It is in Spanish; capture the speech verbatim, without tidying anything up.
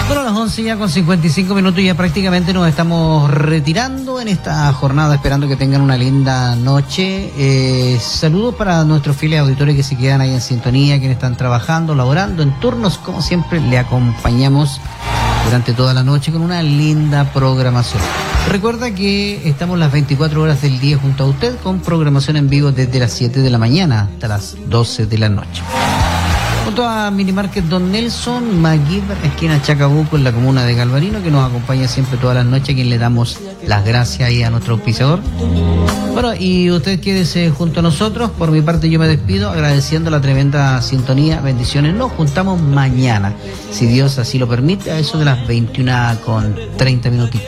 Bueno, a las once ya con cincuenta y cinco minutos ya prácticamente nos estamos retirando en esta jornada, esperando que tengan una linda noche. Eh, saludos para nuestros fieles auditores que se quedan ahí en sintonía, quienes están trabajando, laborando en turnos, como siempre, le acompañamos durante toda la noche con una linda programación. Recuerda que estamos las veinticuatro horas del día junto a usted con programación en vivo desde las siete de la mañana hasta las doce de la noche. Junto a Minimarket Don Nelson, MacGyver, esquina Chacabuco, en la comuna de Galvarino, que nos acompaña siempre todas las noches, a quien le damos las gracias ahí a nuestro auspiciador. Bueno, y usted quédese junto a nosotros. Por mi parte yo me despido agradeciendo la tremenda sintonía. Bendiciones. Nos juntamos mañana, si Dios así lo permite, a eso de las veintiuna con treinta minutitos.